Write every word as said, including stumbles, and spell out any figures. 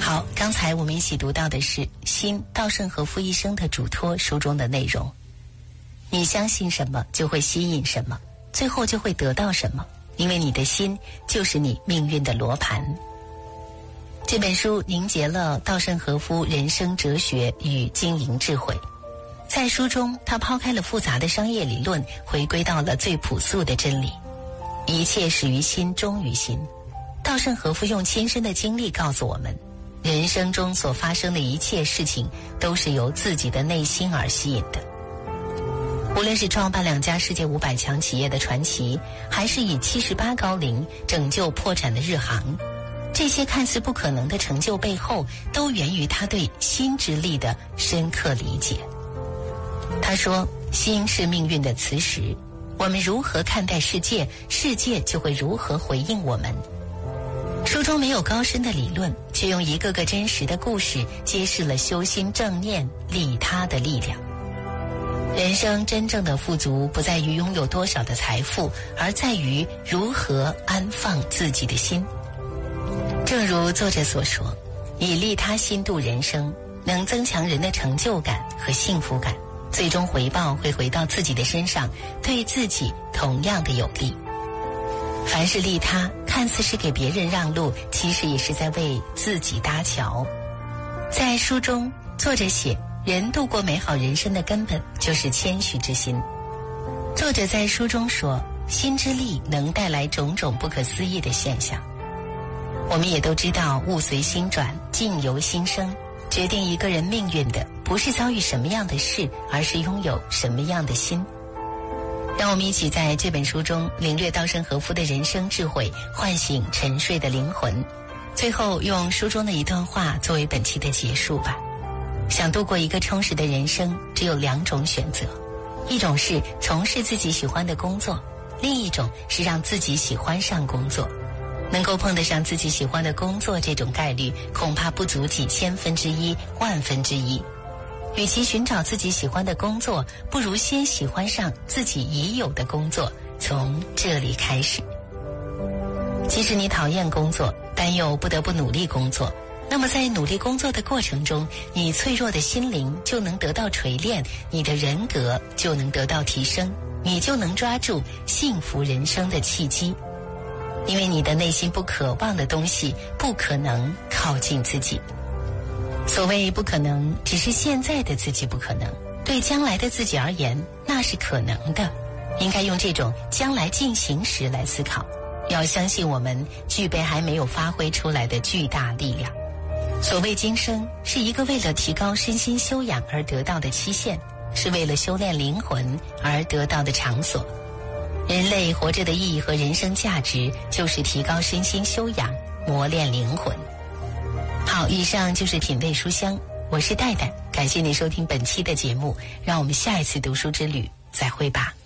好，刚才我们一起读到的是心稻盛和夫一生的嘱托书中的内容。你相信什么就会吸引什么，最后就会得到什么，因为你的心就是你命运的罗盘。这本书凝结了稻盛和夫人生哲学与经营智慧，在书中他抛开了复杂的商业理论，回归到了最朴素的真理，一切始于心，终于心。稻盛和夫用亲身的经历告诉我们，人生中所发生的一切事情都是由自己的内心而吸引的。无论是创办两家世界五百强企业的传奇，还是以七十八高龄拯救破产的日航，这些看似不可能的成就背后，都源于他对心之力的深刻理解。他说，心是命运的磁石，我们如何看待世界，世界就会如何回应我们。书中没有高深的理论，却用一个个真实的故事揭示了修心正念利他的力量。人生真正的富足不在于拥有多少的财富，而在于如何安放自己的心。正如作者所说，以利他心度人生，能增强人的成就感和幸福感，最终回报会回到自己的身上，对自己同样的有利。凡是利他，看似是给别人让路，其实也是在为自己搭桥。在书中，作者写，人度过美好人生的根本就是谦虚之心。作者在书中说，心之力能带来种种不可思议的现象。我们也都知道，物随心转，境由心生，决定一个人命运的不是遭遇什么样的事，而是拥有什么样的心。让我们一起在这本书中领略稻盛和夫的人生智慧，唤醒沉睡的灵魂。最后用书中的一段话作为本期的结束吧。想度过一个充实的人生，只有两种选择，一种是从事自己喜欢的工作，另一种是让自己喜欢上工作。能够碰得上自己喜欢的工作，这种概率恐怕不足几千分之一、万分之一。与其寻找自己喜欢的工作，不如先喜欢上自己已有的工作，从这里开始。即使你讨厌工作，但又不得不努力工作，那么在努力工作的过程中，你脆弱的心灵就能得到锤炼，你的人格就能得到提升，你就能抓住幸福人生的契机。因为你的内心不渴望的东西，不可能靠近自己。所谓不可能，只是现在的自己不可能，对将来的自己而言，那是可能的。应该用这种将来进行时来思考，要相信我们具备还没有发挥出来的巨大力量。所谓今生，是一个为了提高身心修养而得到的期限，是为了修炼灵魂而得到的场所。人类活着的意义和人生价值，就是提高身心修养，磨练灵魂。好，以上就是品味书香，我是戴戴，感谢你收听本期的节目，让我们下一次读书之旅再会吧。